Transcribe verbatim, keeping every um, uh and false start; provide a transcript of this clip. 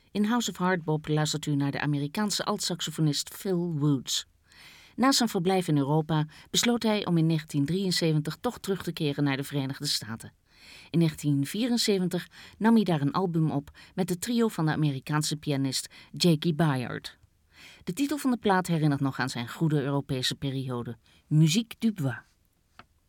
In House of Hardbop luistert u naar de Amerikaanse altsaxofonist Phil Woods. Na zijn verblijf in Europa besloot hij om in negentien drieënzeventig toch terug te keren naar de Verenigde Staten. In negentien vierenzeventig nam hij daar een album op met het trio van de Amerikaanse pianist Jakey Byard. De titel van de plaat herinnert nog aan zijn goede Europese periode, Musique du Bois.